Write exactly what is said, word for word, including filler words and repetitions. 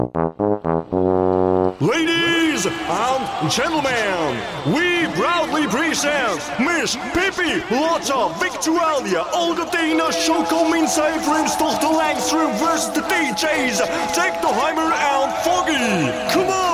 Ladies and gentlemen, we proudly present Miss Pippi Lotta Victualia Olga Dana Shoko Minsay Vrimstoch de Langstrom versus the D J's Take the Heimer and Foggy. Come on!